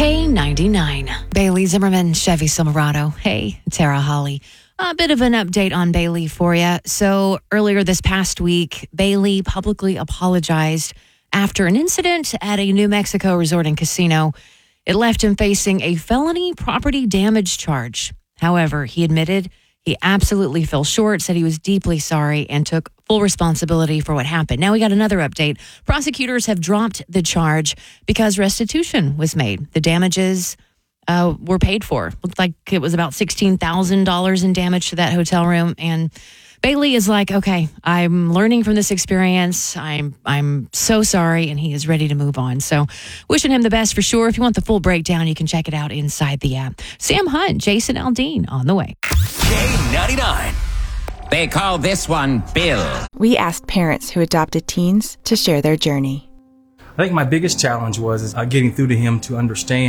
K99. Bailey Zimmerman, Chevy Silverado. Hey, Tara Holly. A bit of an update on Bailey for you. So earlier this past week, Bailey publicly apologized after an incident at a New Mexico resort and casino. It left him facing a felony property damage charge. However, he admitted he absolutely fell short, said he was deeply sorry, and took full responsibility for what happened. Now we got another update. Prosecutors have dropped the charge because restitution was made. The damages were paid for. Looked like it was about $16,000 in damage to that hotel room. And Bailey is like, okay, I'm learning from this experience. I'm so sorry, and he is ready to move on. So wishing him the best for sure. If you want the full breakdown, you can check it out inside the app. Sam Hunt, Jason Aldean on the way. K99. They call this one Bill. We asked parents who adopted teens to share their journey. I think my biggest challenge was getting through to him to understand